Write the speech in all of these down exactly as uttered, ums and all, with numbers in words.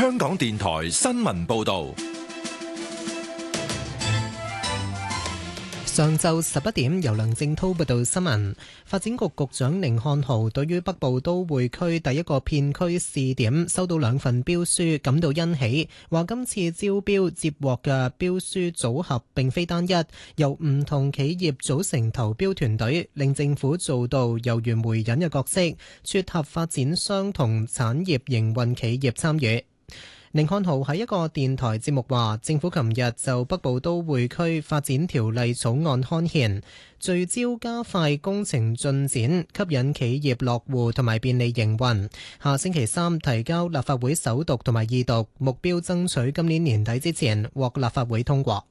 香港電台新聞報道。 上晝十一點，由梁正滔報道新聞。發展局局長甯漢豪對於北部都會區第一個片區試點收到兩份標書感到欣喜，話今次招標接獲嘅標書組合並非單一，由唔同企業組成投標團隊，令政府做到猶如媒人嘅角色，撮合發展商同產業營運企業參與。甯漢豪喺一個電台節目話，政府琴日就北部都會區發展條例草案刊憲，聚焦加快工程進展，吸引企業落戶同埋便利營運。下星期三提交立法會首讀同埋二讀，目標爭取今年年底之前獲立法會通過。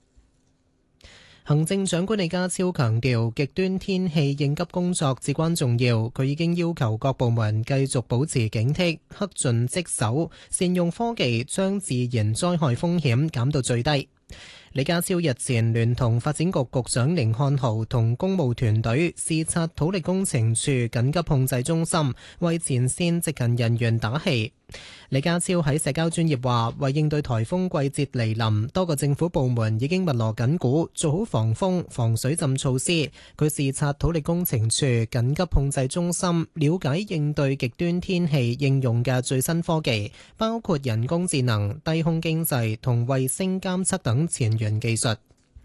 行政長官李家超強調，極端天氣應急工作至關重要。佢已經要求各部門繼續保持警惕，恪盡職守，善用科技將自然災害風險減到最低。李家超日前聯同發展局局長甯漢豪同公務團隊視察土力工程處緊急控制中心，為前線值勤人員打氣。李家超喺社交專頁話，為應對颱風季節嚟臨，多個政府部門已經密鑼緊鼓，做好防風、防水浸措施。佢視察土力工程處緊急控制中心，了解應對極端天氣應用嘅最新科技，包括人工智能、低空經濟同衛星監測等前沿技術。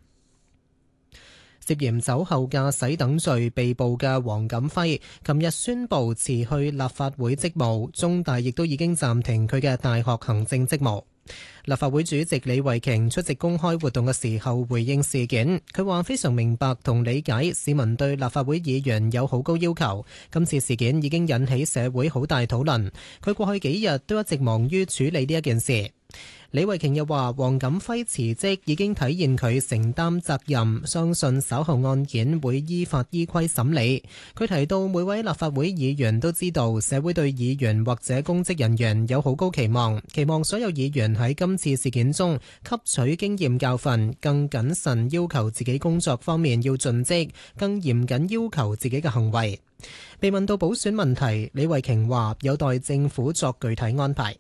涉嫌酒後駕駛等罪被捕嘅黃錦輝，琴日宣布辭去立法會職務，中大亦都已經暫停佢嘅大學行政職務。立法會主席李慧瓊出席公開活動嘅時候回應事件，佢話非常明白同理解市民對立法會議員有好高要求，今次事件已經引起社會好大討論，佢過去幾日都一直忙於處理呢一件事。李慧瓊又話，黃錦輝辭職已經體現佢承擔責任，相信稍後案件會依法依規審理。佢提到每位立法會議員都知道社會對議員或者公職人員有好高期望，期望所有議員喺今次事件中吸取經驗教訓，更謹慎要求自己工作方面要盡職，更嚴謹要求自己嘅行為。被問到補選問題，李慧瓊話有待政府作具體安排。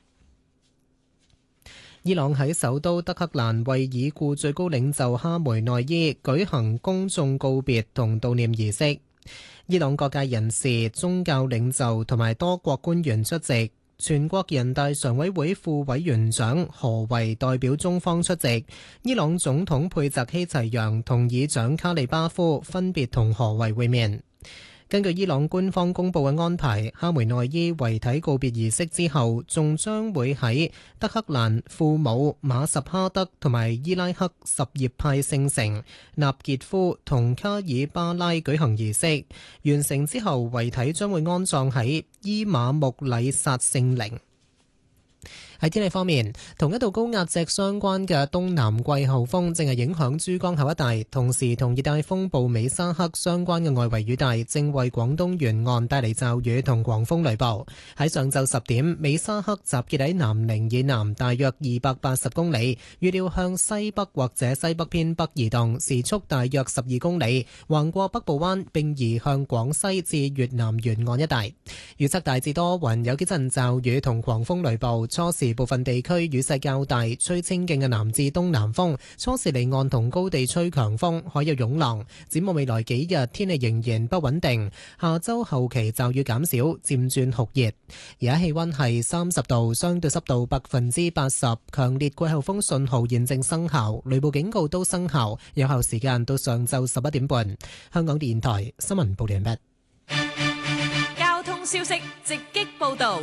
伊朗喺首都德黑蘭為已故最高領袖哈梅內伊舉行公眾告別同悼念儀式。伊朗各界人士、宗教領袖同埋多國官員出席，全國人大常委會副委員長何為代表中方出席。伊朗總統佩澤希齊揚同議長卡利巴夫分別同何為會面。根據伊朗官方公布嘅安排，哈梅內伊遺體告別儀式之後，仲將會喺德黑蘭、庫姆、馬什哈德同埋伊拉克什葉派聖城納傑夫同卡爾巴拉舉行儀式。完成之後，遺體將會安葬喺伊馬木禮薩聖陵。喺天氣方面，同一道高壓脊相關嘅東南季候風正係影響珠江口一帶，同時同熱帶風暴美沙克相關嘅外圍雨帶正為廣東沿岸帶嚟驟雨同狂風雷暴。喺上晝十點，美沙克集結喺南寧以南大約二百八十公里，預料向西北或者西北偏北移動，時速大約十二公里，橫過北部灣並移向廣西至越南沿岸一帶。預測大致多雲，有幾陣驟雨同狂風雷暴，初時部分地區雨勢較大，吹清勁嘅南至東南風，初時離岸同高地吹強風，海有湧浪。展望未來幾日，天氣仍然不穩定，下周後期驟雨減少，漸轉酷熱。而家氣溫係三十度，相對濕度百分之八十，強烈季候風信號現正生效，雷暴警告都生效，有效時間到上晝十一點半。香港電台新聞報道完畢。 交通消息直擊報道。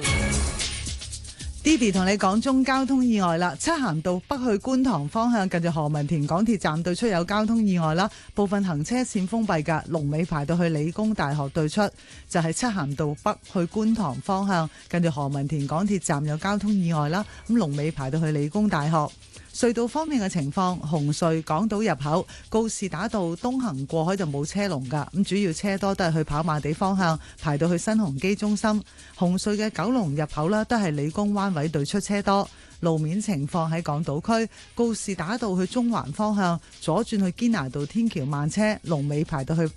Didi 同你講中交通意外啦，漆咸道北去觀塘方向近住何文田港鐵站對出有交通意外啦，部分行車線封閉㗎，龍尾排到去理工大學對出，就係漆咸道北去觀塘方向近住何文田港鐵站有交通意外啦，咁龍尾排到去理工大學。隧道方面嘅情況，紅隧港島入口告士打道東行過海就冇車龍㗎，咁主要車多都係去跑馬地方向排到去新鴻基中心。紅隧嘅九龍入口啦，都係理工灣位對出車多。路面情況喺港島區告士打道去中環方向左轉去堅拿道天橋慢車，龍尾排到去